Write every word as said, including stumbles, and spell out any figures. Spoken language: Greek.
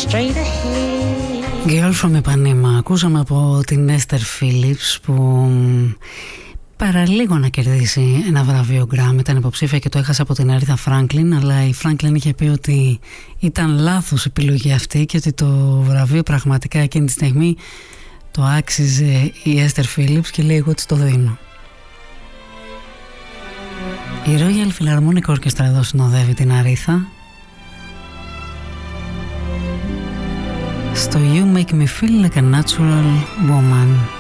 straight ahead. Girl from Ipanema. Ακούσαμε από την Esther Phillips που παραλίγο να κερδίσει ένα βραβείο Grammy. Ήταν υποψήφια και το έχασε από την Aretha Franklin, αλλά η Franklin είχε πει ότι ήταν λάθος η επιλογή αυτή και ότι το βραβείο πραγματικά εκείνη τη στιγμή το άξιζε η Esther Phillips και λέει εγώ της το δίνω. Η Royal Philharmonic Orchestra εδώ συνοδεύει την Aretha στο You Make Me Feel Like a Natural Woman.